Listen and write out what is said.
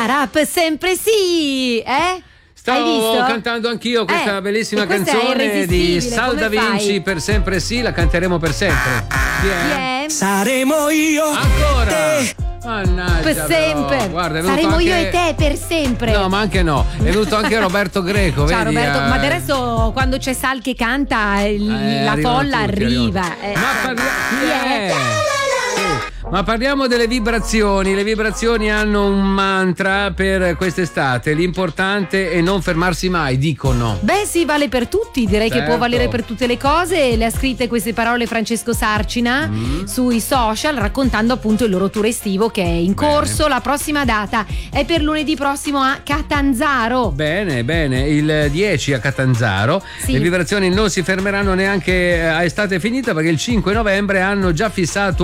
sarà per sempre sì, eh? Stavo cantando anch'io questa bellissima canzone di Sal Da Vinci, Per sempre sì, la canteremo per sempre. Yeah. Saremo io ancora. Mannaggia, per sempre. Guarda, saremo anche... io e te per sempre. No, ma anche no. È venuto anche Roberto Greco. Ciao vedi, Roberto, ma adesso quando c'è Sal che canta la folla tutti, arriva. Ma parliamo delle vibrazioni. Le vibrazioni hanno un mantra per quest'estate. L'importante è non fermarsi mai, dicono. Beh sì, vale per tutti, direi che può valere per tutte le cose. Le ha scritte queste parole Francesco Sarcina sui social, raccontando appunto il loro tour estivo che è in corso. La prossima data è per lunedì prossimo a Catanzaro. Bene, il 10 a Catanzaro. Sì. Le vibrazioni non si fermeranno neanche a estate finita, perché il 5 novembre hanno già fissato